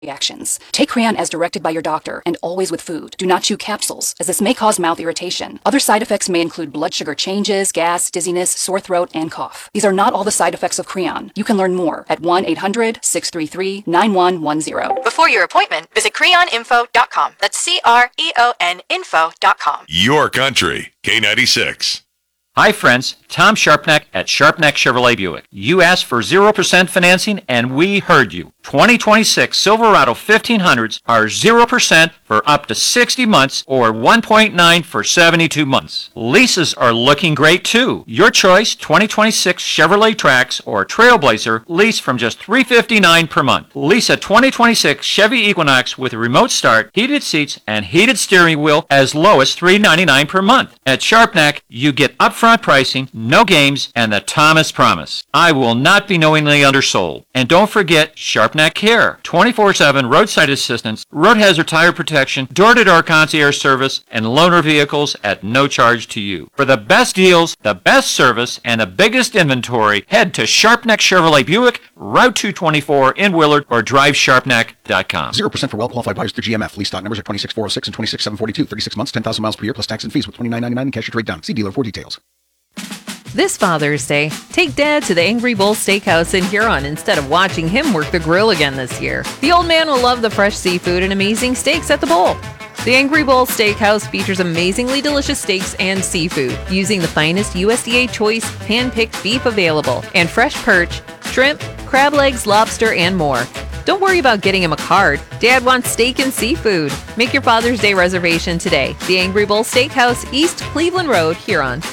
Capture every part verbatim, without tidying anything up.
reactions. Take Creon as directed by your doctor and always with food. Do not chew capsules, as this may cause mouth irritation. Other side effects may include blood sugar changes, gas, dizziness, sore throat, and cough. These are not all the side effects of Creon. You can learn more at one eight hundred, six three three, nine one one zero. Before your appointment, visit creon info dot com. That's C R E O N info dot com. Your country, K ninety-six. Hi friends, Tom Sharpneck at Sharpneck Chevrolet Buick. You asked for zero percent financing and we heard you. twenty twenty-six Silverado fifteen hundreds are zero percent for up to sixty months or one point nine for seventy-two months. Leases are looking great too. Your choice, twenty twenty-six Chevrolet Trax or Trailblazer, lease from just three hundred fifty-nine dollars per month. Lease a twenty twenty-six Chevy Equinox with a remote start, heated seats, and heated steering wheel as low as three hundred ninety-nine dollars per month. At Sharpneck, you get upfront pricing, no games, and the Thomas promise. I will not be knowingly undersold. And don't forget Sharpneck Care, twenty-four seven roadside assistance, road hazard tire protection, door-to-door concierge service, and loaner vehicles at no charge to you. For the best deals, the best service, and the biggest inventory, head to Sharpneck Chevrolet Buick, Route two twenty-four in Willard, or drive sharpneck dot com. zero percent for well-qualified buyers through G M F. Lease stock numbers are twenty-six four oh six and twenty-six seven forty-two. thirty-six months, ten thousand miles per year, plus tax and fees with twenty-nine ninety-nine and cash or trade down. See dealer for details. This Father's Day, take Dad to the Angry Bull Steakhouse in Huron instead of watching him work the grill again this year. The old man will love the fresh seafood and amazing steaks at the bowl. The Angry Bull Steakhouse features amazingly delicious steaks and seafood, using the finest U S D A choice hand-picked beef available, and fresh perch, shrimp, crab legs, lobster, and more. Don't worry about getting him a card. Dad wants steak and seafood. Make your Father's Day reservation today. The Angry Bull Steakhouse, East Cleveland Road, Huron.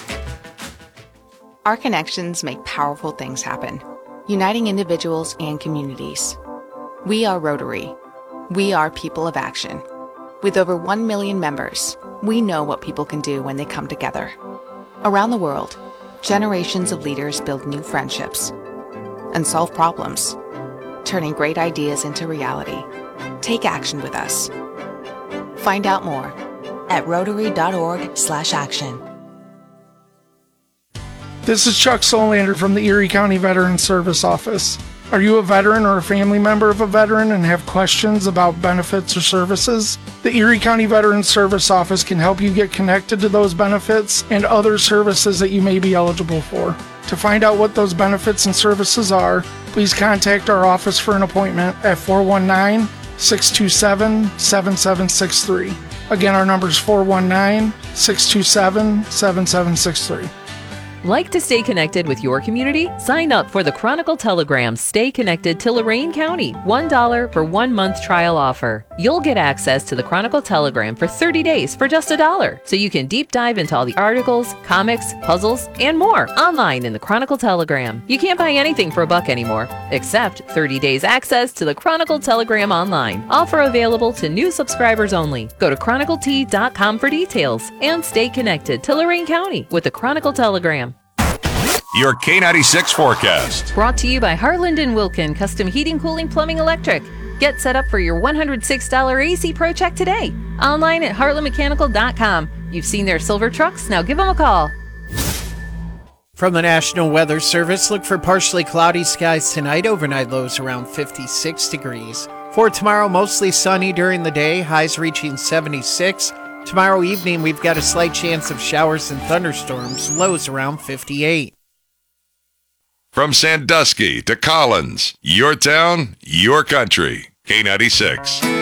Our connections make powerful things happen, uniting individuals and communities. We are Rotary. We are people of action. With over one million members, we know what people can do when they come together. Around the world, generations of leaders build new friendships and solve problems, turning great ideas into reality. Take action with us. Find out more at rotary dot org slash action. This is Chuck Solander from the Erie County Veteran Service Office. Are you a veteran or a family member of a veteran and have questions about benefits or services? The Erie County Veteran Service Office can help you get connected to those benefits and other services that you may be eligible for. To find out what those benefits and services are, please contact our office for an appointment at four one nine, six two seven, seven seven six three. Again, our number is four one nine, six two seven, seven seven six three. Like to stay connected with your community? Sign up for the Chronicle Telegram Stay Connected to Lorain County. one dollar for one month trial offer. You'll get access to the Chronicle Telegram for thirty days for just a dollar. So you can deep dive into all the articles, comics, puzzles, and more online in the Chronicle Telegram. You can't buy anything for a buck anymore, except thirty days access to the Chronicle Telegram online. Offer available to new subscribers only. Go to chronicle t dot com for details and stay connected to Lorain County with the Chronicle Telegram. Your K ninety-six forecast. Brought to you by Harland and Wilkin Custom Heating, Cooling, Plumbing, Electric. Get set up for your one hundred six dollars A C Pro check today. Online at heartland mechanical dot com. You've seen their silver trucks, now give them a call. From the National Weather Service, look for partially cloudy skies tonight. Overnight lows around fifty-six degrees. For tomorrow, mostly sunny during the day, highs reaching seventy-six. Tomorrow evening, we've got a slight chance of showers and thunderstorms, lows around fifty-eight. From Sandusky to Collins, your town, your country. K ninety-six.